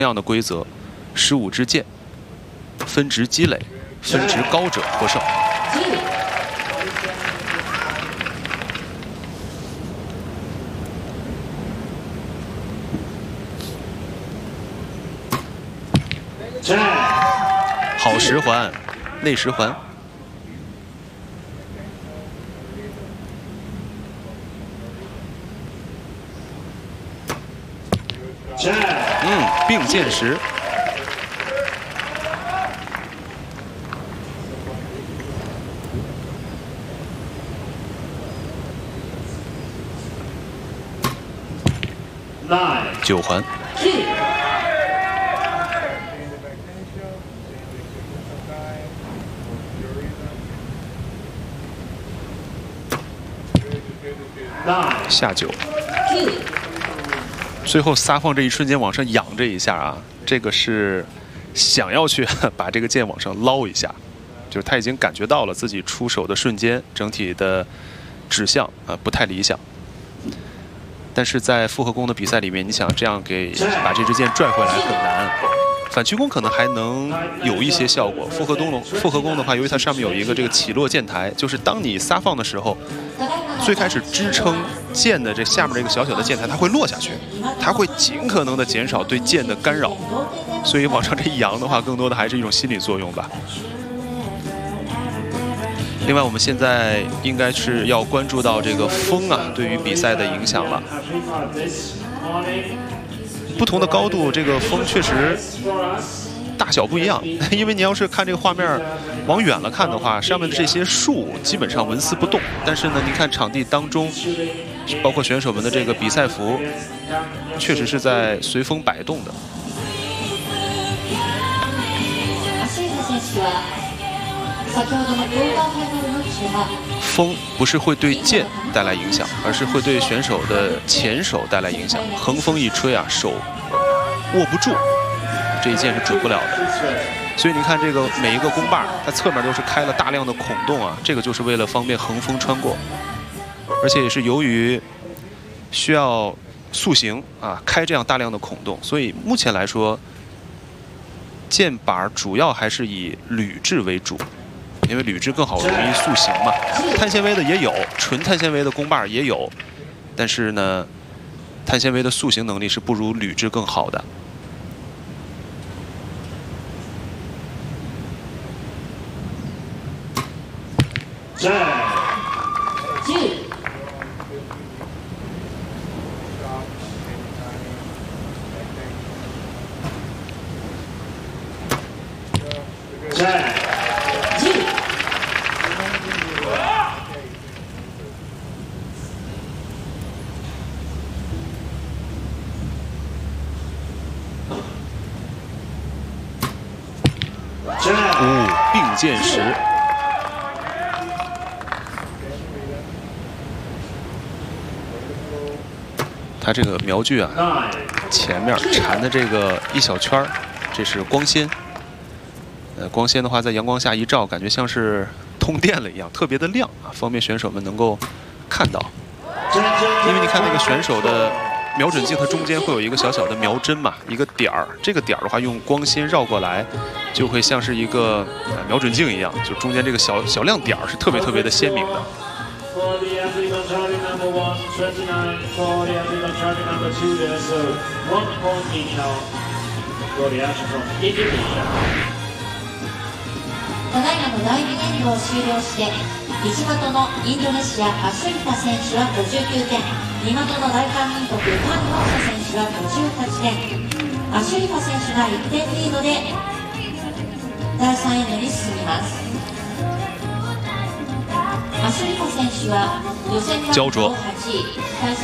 样的规则，15支箭，分值积累，分值高者获胜。好十环，内十环。 并箭时，9环。下9。 最后撒放这一瞬间往上仰这一下啊，这个是想要去把这个箭往上捞一下，就是他已经感觉到了自己出手的瞬间整体的指向不太理想。但是在复合弓的比赛里面，你想这样把这支箭拽回来很难。反曲弓可能还能有一些效果。复合弓的话，由于它上面有一个这个起落箭台，就是当你撒放的时候，最开始支撑箭的这下面这个小小的箭台，它会落下去，它会尽可能的减少对箭的干扰，所以往上这一扬的话，更多的还是一种心理作用吧。另外，我们现在应该是要关注到这个风啊对于比赛的影响了。不同的高度，这个风确实大小不一样。因为你要是看这个画面往远了看的话，上面的这些树基本上纹丝不动。但是呢，您看场地当中，包括选手们的这个比赛服，确实是在随风摆动的。风不是会对箭带来影响，而是会对选手的前手带来影响。横风一吹啊，手握不住，这一箭是准不了的。所以你看这个每一个弓把，它侧面都是开了大量的孔洞啊，这个就是为了方便横风穿过，而且也是由于需要塑形啊，开这样大量的孔洞，所以目前来说，箭把主要还是以铝制为主。因为铝制更好容易塑形嘛，碳纤维的也有，纯碳纤维的弓把也有，但是呢，碳纤维的塑形能力是不如铝制更好的。并箭时，它这个瞄具啊，前面缠的这个一小圈儿，这是光纤。光纤的话，在阳光下一照，感觉像是通电了一样，特别的亮啊，方便选手们能够看到。因为你看那个选手的瞄准镜，它中间会有一个小小的瞄针嘛，一个点儿。这个点儿的话，用光纤绕过来，就会像是一个瞄准镜一样，就中间这个小亮点儿是特别的鲜明的。 ただいまの第2エンドを終了して、1的のインドネシアアシュリタ選手は59点、2的の大韓民国ファン・ノンサ選手は58点、アシュリタ選手が1点リードで第3エンドに進みます。アシュリタ選手は予選ラウンド8位。